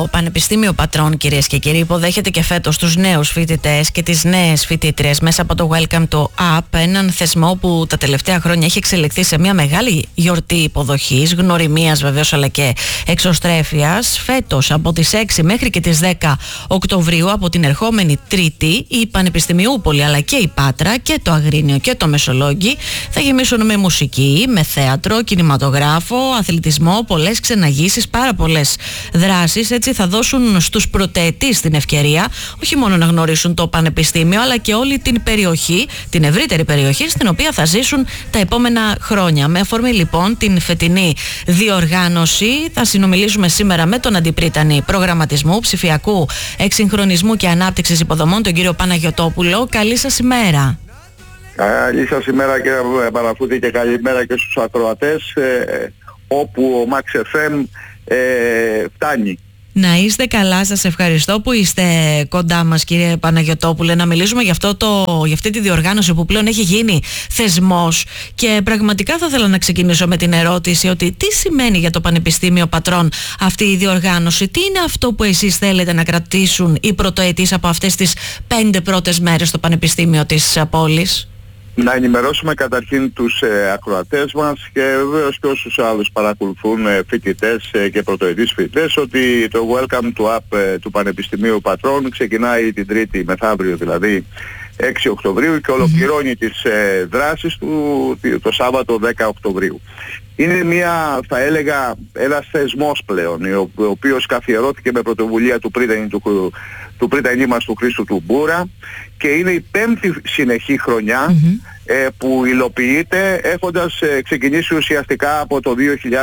Πανεπιστήμιο Πατρών, κυρίες και κύριοι, υποδέχεται και φέτος τους νέους φοιτητές και τις νέες φοιτήτριες μέσα από το Welcome to Up, έναν θεσμό που τα τελευταία χρόνια έχει εξελιχθεί σε μια μεγάλη γιορτή υποδοχής, γνωριμίας βεβαίως αλλά και εξωστρέφειας. Φέτος από τις 6 μέχρι και τις 10 Οκτωβρίου, από την ερχόμενη Τρίτη, η Πανεπιστημιούπολη αλλά και η Πάτρα και το Αγρίνιο και το Μεσολόγγι θα γεμίσουν με μουσική, με θέατρο, κινηματογράφο, αθλητισμό, πολλές ξεναγήσεις, πάρα πολλές δράσεις. Έτσι θα δώσουν στους πρωτοετής την ευκαιρία όχι μόνο να γνωρίσουν το πανεπιστήμιο αλλά και όλη την περιοχή, την ευρύτερη περιοχή στην οποία θα ζήσουν τα επόμενα χρόνια. Με αφορμή λοιπόν την φετινή διοργάνωση θα συνομιλήσουμε σήμερα με τον Αντιπρίτανη Προγραμματισμού, Ψηφιακού Εξυγχρονισμού και Ανάπτυξης Υποδομών, τον κύριο Παναγιωτόπουλο. Καλή σας ημέρα. Καλή σας ημέρα κύριε Παραφούτη και καλημέρα και στους ακροατές όπου ο Max FM φτάνει. Να είστε καλά, σας ευχαριστώ που είστε κοντά μας κύριε Παναγιωτόπουλε, να μιλήσουμε για αυτή τη διοργάνωση που πλέον έχει γίνει θεσμός. Και πραγματικά θα ήθελα να ξεκινήσω με την ερώτηση ότι τι σημαίνει για το Πανεπιστήμιο Πατρών αυτή η διοργάνωση, τι είναι αυτό που εσείς θέλετε να κρατήσουν οι πρωτοετής από αυτές τις 5 πρώτες μέρες στο Πανεπιστήμιο της πόλης? Να ενημερώσουμε καταρχήν τους ακροατές μας και βεβαίως και όσους άλλους παρακολουθούν φοιτητές και πρωτοετής φοιτητές ότι το Welcome to Up του Πανεπιστημίου Πατρών ξεκινάει την Τρίτη μεθαύριο, δηλαδή 6 Οκτωβρίου και ολοκληρώνει τις δράσεις του το Σάββατο 10 Οκτωβρίου. Είναι μια, θα έλεγα, ένας θεσμός πλέον, ο οποίος καθιερώθηκε με πρωτοβουλία του πρίτανη μας του Χρήστου του Μπούρα και είναι η 5η συνεχή χρονιά που υλοποιείται, έχοντας ξεκινήσει ουσιαστικά από το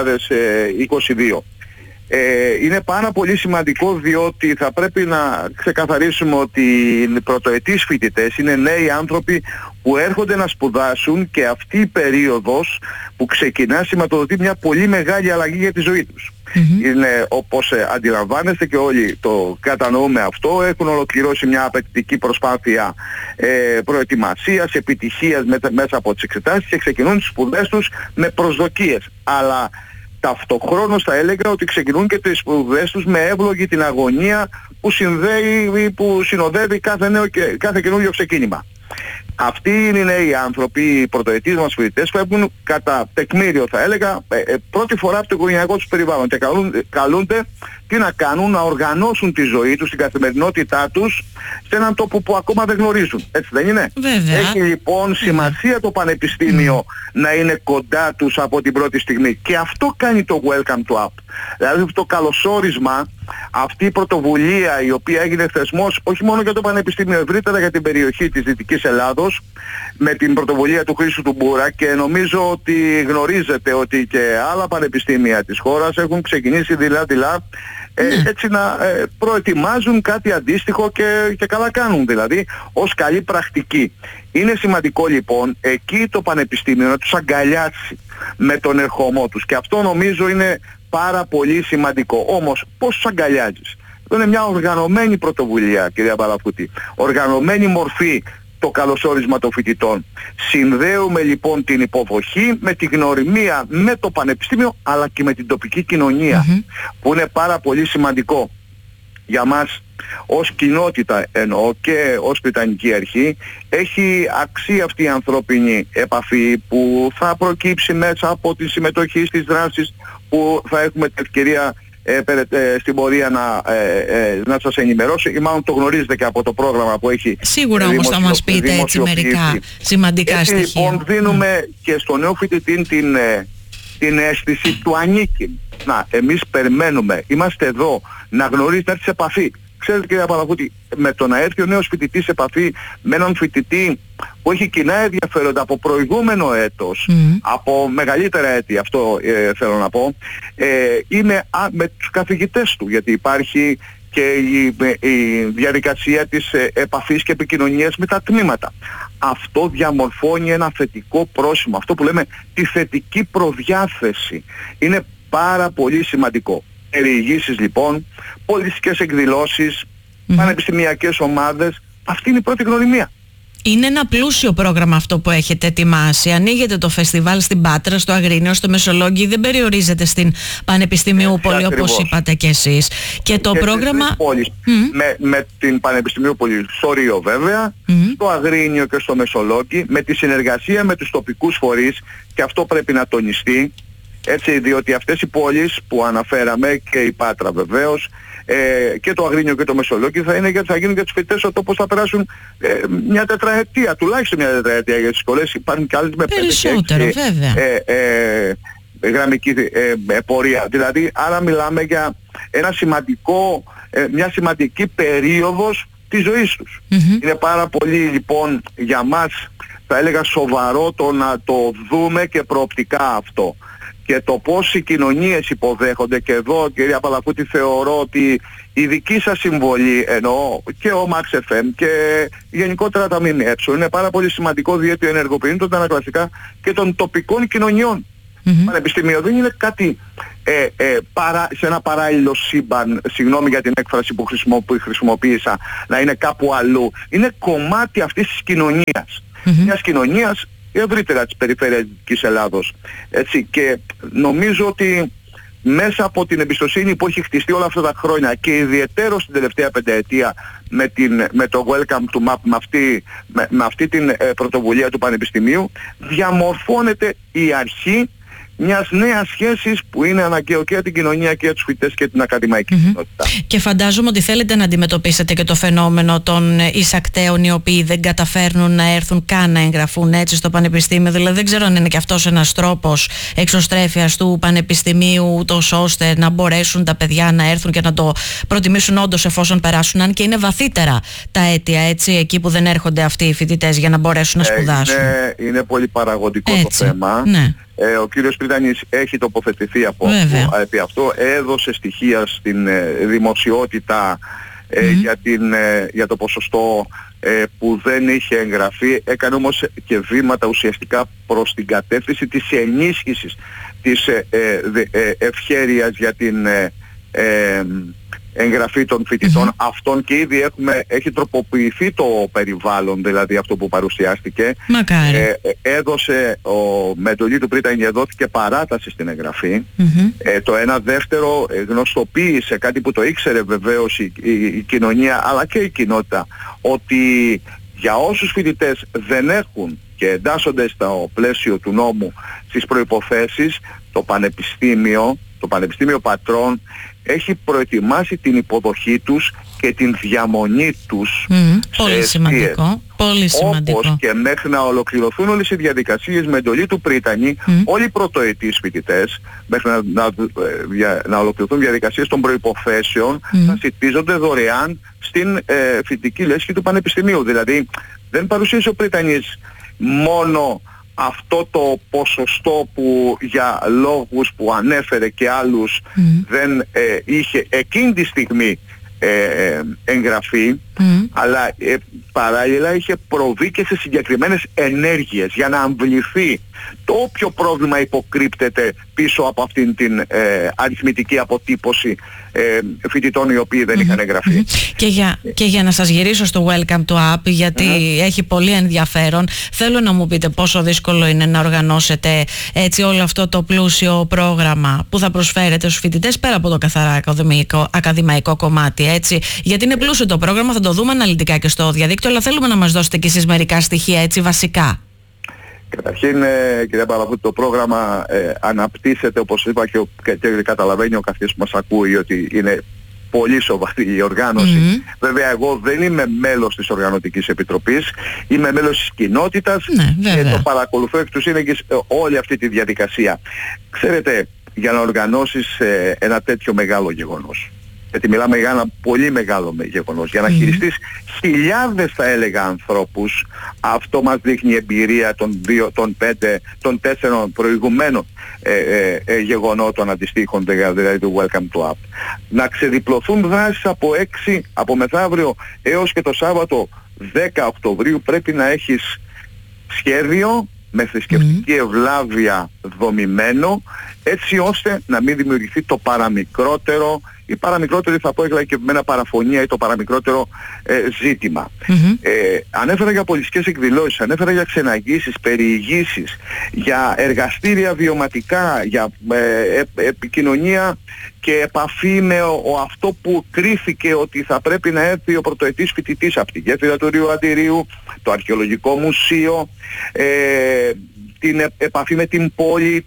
2022. Είναι πάρα πολύ σημαντικό διότι θα πρέπει να ξεκαθαρίσουμε ότι οι πρωτοετής φοιτητές είναι νέοι άνθρωποι που έρχονται να σπουδάσουν και αυτή η περίοδος που ξεκινά σηματοδοτεί μια πολύ μεγάλη αλλαγή για τη ζωή τους. Είναι, όπως αντιλαμβάνεστε και όλοι το κατανοούμε αυτό, έχουν ολοκληρώσει μια απαιτητική προσπάθεια προετοιμασίας, επιτυχίας μέσα από τις εξετάσεις και ξεκινούν τις σπουδές τους με προσδοκίες. Αλλά ταυτοχρόνως θα έλεγα ότι ξεκινούν και τις σπουδές τους με εύλογη την αγωνία που συνοδεύει κάθε καινούριο ξεκίνημα. Αυτοί είναι οι νέοι άνθρωποι, οι πρωτοετής μας φοιτητές, φεύγουν κατά τεκμήριο θα έλεγα πρώτη φορά από το οικογενειακό τους περιβάλλον και καλούνται τι να κάνουν, να οργανώσουν τη ζωή τους, την καθημερινότητά τους σε έναν τόπο που ακόμα δεν γνωρίζουν. Έτσι δεν είναι? Βέβαια. Έχει λοιπόν σημασία το πανεπιστήμιο να είναι κοντά τους από την πρώτη στιγμή και αυτό κάνει το Welcome to Up. Δηλαδή το καλωσόρισμα, αυτή η πρωτοβουλία η οποία έγινε θεσμός όχι μόνο για το πανεπιστήμιο, ευρύτερα για την περιοχή της Δυτικής Ελλάδος με την πρωτοβουλία του Χρήστου του Μπούρα, και νομίζω ότι γνωρίζετε ότι και άλλα πανεπιστήμια της χώρας έχουν ξεκινήσει δειλά-δειλά έτσι να προετοιμάζουν κάτι αντίστοιχο και καλά κάνουν, δηλαδή ως καλή πρακτική. Είναι σημαντικό λοιπόν εκεί το πανεπιστήμιο να τους αγκαλιάσει με τον ερχομό τους και αυτό νομίζω είναι πάρα πολύ σημαντικό. Όμως πώς τους αγκαλιάζεις? Αυτό είναι μια οργανωμένη πρωτοβουλία, κυρία Παλαφούτη, οργανωμένη μορφή το καλωσόρισμα των φοιτητών. Συνδέουμε λοιπόν την υποδοχή με τη γνωριμία με το πανεπιστήμιο αλλά και με την τοπική κοινωνία που είναι πάρα πολύ σημαντικό για μας ως κοινότητα εννοώ και ως Πριτανική Αρχή. Έχει αξία αυτή η ανθρώπινη επαφή που θα προκύψει μέσα από τη συμμετοχή στις δράσεις που θα έχουμε την ευκαιρία στην πορεία να σας ενημερώσω, ή μάλλον το γνωρίζετε και από το πρόγραμμα που έχει. Σίγουρα όμως θα μας πείτε έτσι μερικά σημαντικά στοιχεία. Λοιπόν δίνουμε και στο νέο φοιτητή την αίσθηση του ανήκει. Να, εμείς περιμένουμε, είμαστε εδώ, να γνωρίζει, να έρθει σε επαφή. Ξέρετε κύριε Παναγούτη, με το να έρθει ο νέος φοιτητής σε επαφή με έναν φοιτητή που έχει κοινά ενδιαφέροντα από προηγούμενο έτος, από μεγαλύτερα έτη, αυτό θέλω να πω, είναι με τους καθηγητές του, γιατί υπάρχει και η διαδικασία της επαφής και επικοινωνίας με τα τμήματα. Αυτό διαμορφώνει ένα θετικό πρόσημο, αυτό που λέμε τη θετική προδιάθεση. Είναι πάρα πολύ σημαντικό. Περιηγήσεις λοιπόν, πολιτιστικές εκδηλώσεις, πανεπιστημιακές ομάδες, αυτή είναι η πρώτη γνωριμία. Είναι ένα πλούσιο πρόγραμμα αυτό που έχετε ετοιμάσει. Ανοίγετε το φεστιβάλ στην Πάτρα, στο Αγρίνιο, στο Μεσολόγγι, δεν περιορίζεται στην Πανεπιστημιούπολη όπως είπατε κι εσείς. Και το πρόγραμμα... Με την Πανεπιστημιούπολη στο Ρίο βέβαια, στο Αγρίνιο και στο Μεσολόγγι, με τη συνεργασία με τους τοπικούς φορείς, και αυτό πρέπει να τονιστεί, έτσι, διότι αυτές οι πόλεις που αναφέραμε, και η Πάτρα βεβαίως, και το Αγρίνιο και το Μεσολόγγι, θα γίνουν για τους φοιτητές ο τόπος, θα περάσουν μια τετραετία, τουλάχιστον μια τετραετία, για τις σχολές υπάρχουν και άλλες με 5 και 6 γραμμική πορεία. Δηλαδή, άρα μιλάμε για μια σημαντική περίοδος της ζωής τους. Είναι πάρα πολύ λοιπόν για μας, θα έλεγα, σοβαρό το να το δούμε και προοπτικά αυτό. Και το πώς οι κοινωνίες υποδέχονται, και εδώ κυρία Παλακούτη θεωρώ ότι η δική σας συμβολή, εννοώ και ο Max FM και γενικότερα τα ΜΜΕ, είναι πάρα πολύ σημαντικό, διότι ενεργοποιούν τα ανακλαστικά και των τοπικών κοινωνιών. Πανεπιστήμιο δεν είναι κάτι σε ένα παράλληλο σύμπαν, συγγνώμη για την έκφραση που χρησιμοποίησα, να είναι κάπου αλλού. Είναι κομμάτι αυτής της κοινωνίας. Μιας κοινωνίας ευρύτερα της περιφερειακής Ελλάδος. Έτσι, και νομίζω ότι μέσα από την εμπιστοσύνη που έχει χτιστεί όλα αυτά τα χρόνια, και ιδιαιτέρως στην τελευταία πενταετία με το Welcome to MAP, με αυτή την πρωτοβουλία του Πανεπιστημίου, διαμορφώνεται η αρχή μιας νέας σχέσης που είναι αναγκαίο και για την κοινωνία και για τους φοιτητές και την ακαδημαϊκή κοινότητα. Και φαντάζομαι ότι θέλετε να αντιμετωπίσετε και το φαινόμενο των εισακταίων οι οποίοι δεν καταφέρνουν να έρθουν καν να εγγραφούν έτσι στο Πανεπιστήμιο. Δηλαδή δεν ξέρω αν είναι και αυτός ένας τρόπος εξωστρέφειας του Πανεπιστημίου, ούτως ώστε να μπορέσουν τα παιδιά να έρθουν και να το προτιμήσουν όντως εφόσον περάσουν, αν και είναι βαθύτερα τα αίτια, έτσι, εκεί που δεν έρχονται αυτοί οι φοιτητές για να μπορέσουν να σπουδάσουν. Είναι πολύ παραγωγικό το θέμα. Ναι. Ο κύριος Πρίτανης έχει τοποθετηθεί επί αυτό, έδωσε στοιχεία στην δημοσιότητα για το ποσοστό που δεν είχε εγγραφεί, έκανε όμως και βήματα ουσιαστικά προς την κατεύθυνση της ενίσχυσης της ευχέρειας για την εγγραφή των φοιτητών αυτών, και ήδη έχει τροποποιηθεί το περιβάλλον, δηλαδή αυτό που παρουσιάστηκε. Με εντολή του Πρίτανη δόθηκε παράταση στην εγγραφή. Το ένα. Δεύτερο, γνωστοποίησε κάτι που το ήξερε βεβαίως η κοινωνία αλλά και η κοινότητα, ότι για όσους φοιτητές δεν έχουν και εντάσσονται στο πλαίσιο του νόμου στις προϋποθέσεις, το Πανεπιστήμιο Πατρών έχει προετοιμάσει την υποδοχή τους και την διαμονή τους πολύ σημαντικό. Πολύ σημαντικό. Όπως και μέχρι να ολοκληρωθούν όλες οι διαδικασίες με εντολή του Πρίτανη, όλοι οι πρωτοετής φοιτητές, μέχρι να ολοκληρωθούν διαδικασίες των προϋποθέσεων, θα συντίζονται δωρεάν στην φοιτητική λέσχη του Πανεπιστημίου. Δηλαδή δεν παρουσίασε ο Πρίτανης μόνο αυτό το ποσοστό που για λόγους που ανέφερε και άλλους δεν είχε εκείνη τη στιγμή εγγραφή, αλλά παράλληλα είχε προβεί και σε συγκεκριμένες ενέργειες για να αμβληθεί το όποιο πρόβλημα υποκρύπτεται πίσω από αυτήν την αριθμητική αποτύπωση φοιτητών οι οποίοι δεν είχαν εγγραφεί. Και για να σας γυρίσω στο Welcome to App, γιατί έχει πολύ ενδιαφέρον, θέλω να μου πείτε πόσο δύσκολο είναι να οργανώσετε έτσι όλο αυτό το πλούσιο πρόγραμμα που θα προσφέρετε στους φοιτητές, πέρα από το καθαρά ακαδημαϊκό κομμάτι, έτσι, γιατί είναι πλούσιο το πρόγραμμα, θα το δούμε αναλυτικά και στο διαδίκτυο, αλλά θέλουμε να μας δώσετε και εσείς μερικά στοιχεία, έτσι, βασικά. Καταρχήν, κυρία Παλαβούτη, το πρόγραμμα αναπτύσσεται, όπως είπα, και καταλαβαίνει ο καθής που μας ακούει ότι είναι πολύ σοβαρή η οργάνωση. Βέβαια, εγώ δεν είμαι μέλος της Οργανωτικής Επιτροπής, είμαι μέλος της κοινότητας και το παρακολουθώ εκ του σύνεγγυς όλη αυτή τη διαδικασία. Ξέρετε, για να οργανώσεις ένα τέτοιο μεγάλο γεγονός, γιατί μιλάμε για ένα πολύ μεγάλο γεγονός, για να χειριστείς χιλιάδες, θα έλεγα, ανθρώπους, αυτό μας δείχνει η εμπειρία των 4 προηγουμένων γεγονότων αντιστοίχων, δηλαδή του Welcome to App. Να ξεδιπλωθούν δράσεις από μεθαύριο έως και το Σάββατο 10 Οκτωβρίου πρέπει να έχεις σχέδιο με θρησκευτική ευλάβεια δομημένο, έτσι ώστε να μην δημιουργηθεί το παραμικρότερο η παραμικρότερη θα πω και με ένα παραφωνία ή το παραμικρότερο ζήτημα. Ανέφερα για πολιτικές εκδηλώσεις, ανέφερα για ξεναγήσεις, περιηγήσεις, για εργαστήρια βιωματικά, για επικοινωνία και επαφή με αυτό που κρίθηκε ότι θα πρέπει να έρθει ο πρωτοετής φοιτητής από τη γέφυρα του Ρίου Αντιρίου, το Αρχαιολογικό Μουσείο, την επαφή με την πόλη,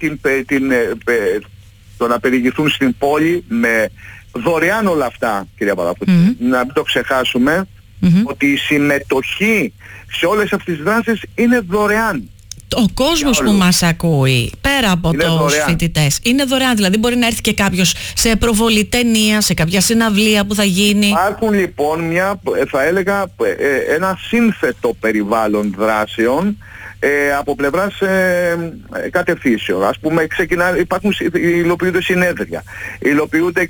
το να περιηγηθούν στην πόλη με δωρεάν όλα αυτά, κυρία Παλαφούτη. Να μην το ξεχάσουμε ότι η συμμετοχή σε όλες αυτές τις δράσεις είναι δωρεάν. Ο κόσμος που μας ακούει, πέρα από τους φοιτητές, είναι δωρεάν. Δηλαδή μπορεί να έρθει και κάποιος σε προβολή ταινία, σε κάποια συναυλία που θα γίνει. Υπάρχουν λοιπόν θα έλεγα ένα σύνθετο περιβάλλον δράσεων από πλευράς κατευθύνσεων. Ας πούμε υλοποιούνται συνέδρια, υλοποιούνται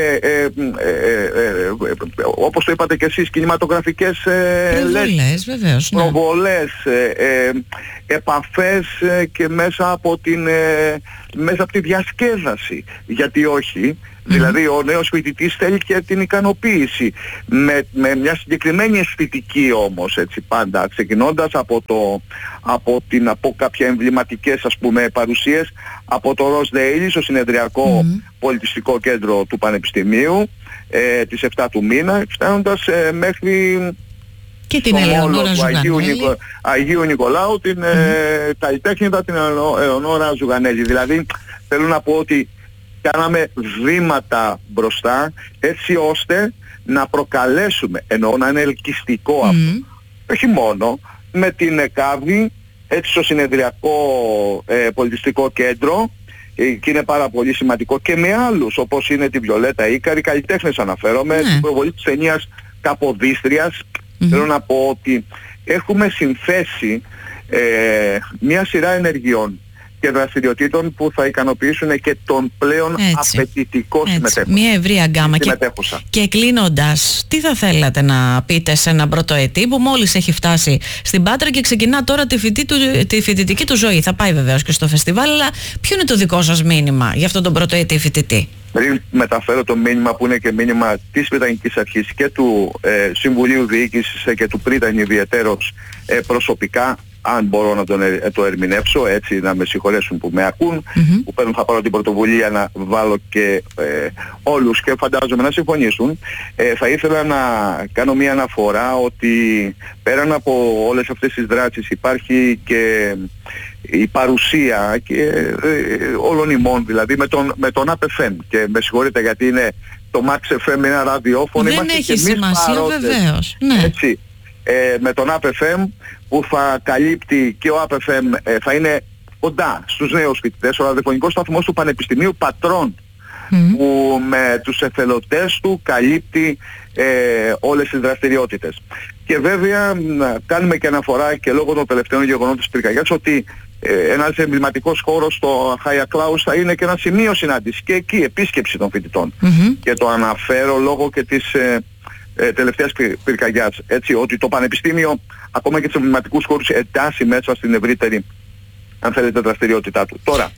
όπως το είπατε και εσείς, κινηματογραφικές προβολές, επαφές και μέσα από τη διασκέδαση. Γιατί όχι? Δηλαδή ο νέος φοιτητής θέλει και την ικανοποίηση με μια συγκεκριμένη αισθητική όμως, έτσι πάντα, ξεκινώντας από κάποια εμβληματικές ας πούμε παρουσίες, από το Rose Daily στο συνεδριακό πολιτιστικό κέντρο του Πανεπιστημίου τις 7 του μήνα, φτάνοντας μέχρι και την Ελεονόρα Ζουγανέλη, Αγίου Νικολάου, την καλλιτέχνητα την Ελεονόρα Ζουγανέλη. Δηλαδή θέλω να πω ότι κάναμε βήματα μπροστά έτσι ώστε να προκαλέσουμε, εννοώ να είναι ελκυστικό αυτό, όχι μόνο με την ΕΚΑΒΗ, έτσι στο συνεδριακό πολιτιστικό κέντρο, και είναι πάρα πολύ σημαντικό, και με άλλους όπως είναι τη Βιολέτα Ίκαρη, καλλιτέχνες αναφέρομαι, την προβολή της ταινίας Καποδίστριας. Θέλω να πω ότι έχουμε συνθέσει μια σειρά ενεργειών και δραστηριοτήτων που θα ικανοποιήσουν και τον πλέον απαιτητικό συμμετέχοντα. Μια ευρία γκάμα. Και κλείνοντας, τι θα θέλατε να πείτε σε έναν πρωτοετή που μόλις έχει φτάσει στην Πάτρα και ξεκινά τώρα τη φοιτητική του ζωή? Θα πάει βεβαίως και στο φεστιβάλ, αλλά ποιο είναι το δικό σας μήνυμα για αυτόν τον πρωτοετή φοιτητή? Πριν μεταφέρω το μήνυμα που είναι και μήνυμα της Βρετανικής Αρχής και του Συμβουλίου Διοίκησης και του Πρίτανη ιδιαιτέρως προσωπικά, αν μπορώ να το ερμηνεύσω έτσι, να με συγχωρέσουν που με ακούν, που θα πάρω την πρωτοβουλία να βάλω και όλους και φαντάζομαι να συμφωνήσουν, θα ήθελα να κάνω μια αναφορά ότι πέραν από όλες αυτές τις δράσεις υπάρχει και η παρουσία και όλων ημών, δηλαδή με τον APFM, και με συγχωρείτε γιατί είναι το Max FM, ένα ραδιόφωνο. Δεν έχει σημασία βεβαίως. Ναι. Έτσι, με τον APFM που θα καλύπτει, και ο APFM θα είναι κοντά στους νέους φοιτητές, ο ραδιοφωνικός σταθμός του Πανεπιστημίου Πατρών, που με τους εθελοντές του καλύπτει όλες τις δραστηριότητες. Και βέβαια κάνουμε και αναφορά και λόγω των τελευταίων γεγονότων της πυρκαγιάς ότι ένας εμβληματικός χώρος στο Χάια Κλάους θα είναι και ένα σημείο συνάντησης και εκεί επίσκεψη των φοιτητών. Και το αναφέρω λόγω και της τελευταίας πυρκαγιάς, έτσι, ότι το Πανεπιστήμιο ακόμα και τους εμβληματικούς χώρους εντάσσει μέσα στην ευρύτερη, αν θέλετε, δραστηριότητά του. Τώρα,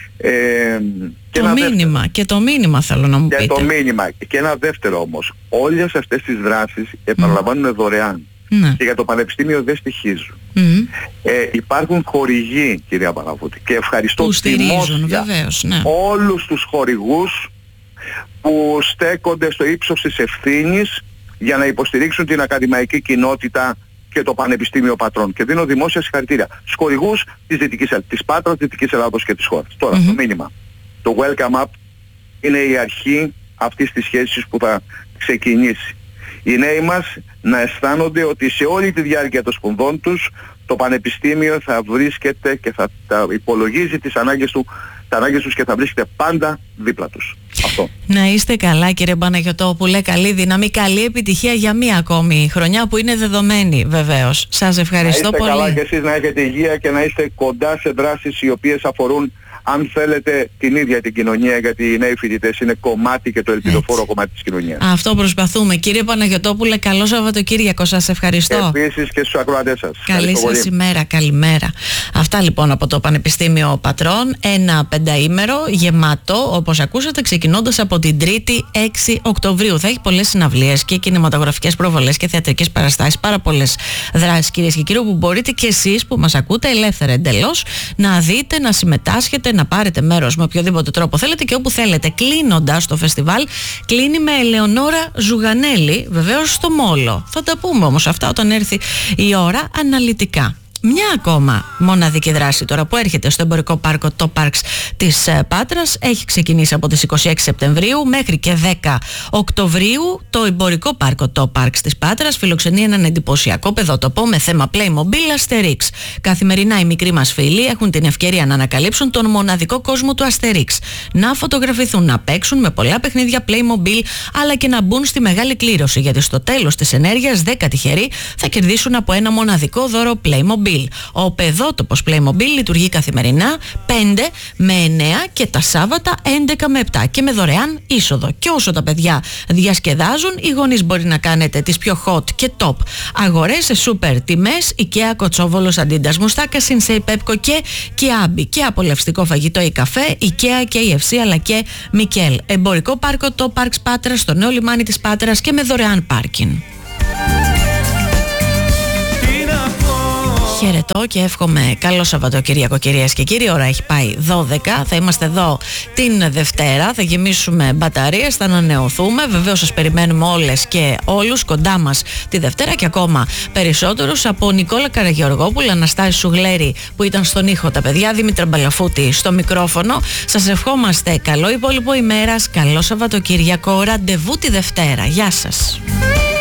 το μήνυμα θέλω να μου πείτε. Το μήνυμα. Και ένα δεύτερο όμως. Όλες αυτές τις δράσεις επαναλαμβάνουν δωρεάν. Και για το Πανεπιστήμιο δεν στοιχίζουν. Υπάρχουν χορηγοί, κυρία Παναγούτη, και ευχαριστώ δημόσια όλους τους χορηγούς που στέκονται στο ύψος της ευθύνης για να υποστηρίξουν την ακαδημαϊκή κοινότητα και το Πανεπιστήμιο Πατρών. Και δίνω δημόσια συγχαρητήρια στους χορηγούς της Πάτρας, της Δυτικής Ελλάδος και της χώρας. Τώρα, το μήνυμα. Το Welcome Up είναι η αρχή αυτής της σχέσης που θα ξεκινήσει. Οι νέοι μας να αισθάνονται ότι σε όλη τη διάρκεια των σπουδών τους το Πανεπιστήμιο θα βρίσκεται και θα υπολογίζει τις ανάγκες τους και θα βρίσκεται πάντα δίπλα τους. Αυτό. Να είστε καλά, κύριε Παναγιωτόπουλε, καλή δύναμη, καλή επιτυχία για μία ακόμη χρονιά που είναι δεδομένη βεβαίως. Σας ευχαριστώ πολύ. Να είστε καλά και εσείς, να έχετε υγεία και να είστε κοντά σε δράσεις οι οποίες αφορούν αν θέλετε, την ίδια την κοινωνία, γιατί οι νέοι φοιτητές είναι κομμάτι και το ελπιδοφόρο κομμάτι της κοινωνίας. Αυτό προσπαθούμε. Κύριε Παναγιωτόπουλε, καλό Σαββατοκύριακο. Σας ευχαριστώ. Επίσης και στους ακροατές σας. Καλή σας ημέρα. Καλημέρα. Αυτά λοιπόν από το Πανεπιστήμιο Πατρών. Ένα πενταήμερο γεμάτο, όπως ακούσατε, ξεκινώντας από την 3η 6 Οκτωβρίου. Θα έχει πολλές συναυλίες και κινηματογραφικές προβολές και θεατρικές παραστάσεις. Πάρα πολλές δράσεις, κυρίες και κύριοι, που μπορείτε και εσείς που μας ακούτε ελεύθερα εντελώς να δείτε, να συμμετάσχετε, να πάρετε μέρος με οποιοδήποτε τρόπο θέλετε και όπου θέλετε. Κλείνοντας το φεστιβάλ, κλείνει με Ελεονόρα Ζουγανέλη, βεβαίως στο Μόλο. Θα τα πούμε όμως αυτά όταν έρθει η ώρα αναλυτικά. Μια ακόμα μοναδική δράση τώρα που έρχεται στο εμπορικό πάρκο Top Parks της Πάτρας. Έχει ξεκινήσει από τις 26 Σεπτεμβρίου μέχρι και 10 Οκτωβρίου. Το εμπορικό πάρκο Top Parks της Πάτρας φιλοξενεί έναν εντυπωσιακό παιδότοπο με θέμα Playmobil Asterix. Καθημερινά οι μικροί μας φίλοι έχουν την ευκαιρία να ανακαλύψουν τον μοναδικό κόσμο του Asterix, να φωτογραφηθούν, να παίξουν με πολλά παιχνίδια Playmobil, αλλά και να μπουν στη μεγάλη κλήρωση, γιατί στο τέλος της ενέργειας 10 τυχεροί θα κερδίσουν από ένα μοναδικό δώρο Playmobil. Ο παιδότοπος Playmobil λειτουργεί καθημερινά 5 με 9 και τα Σάββατα 11 με 7 και με δωρεάν είσοδο. Και όσο τα παιδιά διασκεδάζουν, οι γονείς μπορεί να κάνετε τις πιο hot και top αγορές σε σούπερ τιμές. IKEA, Κοτσόβολος, Αντίντας, Μουστάκα, Σινσέι, Πέπκο και Kiabi. Και απολαυστικό φαγητό ή καφέ, IKEA, KFC αλλά και Μικέλ. Εμπορικό πάρκο Top Parks Πάτρας, στο νέο λιμάνι της Πάτρας και με δωρεάν πάρκινγκ. Χαιρετώ και εύχομαι καλό Σαββατοκύριακο, κυρίες και κύριοι. Ώρα έχει πάει 12. Θα είμαστε εδώ την Δευτέρα. Θα γεμίσουμε μπαταρίες, θα ανανεωθούμε. Βεβαίως σας περιμένουμε όλες και όλους κοντά μας τη Δευτέρα και ακόμα περισσότερους. Από Νικόλα Καραγεωργόπουλα, Αναστάση Σουγλέρη που ήταν στον ήχο, τα παιδιά, Δήμητρα Μπαλαφούτη στο μικρόφωνο. Σας ευχόμαστε καλό υπόλοιπο ημέρας, καλό Σαββατοκύριακο. Ραντεβού τη Δευτέρα. Γεια σας.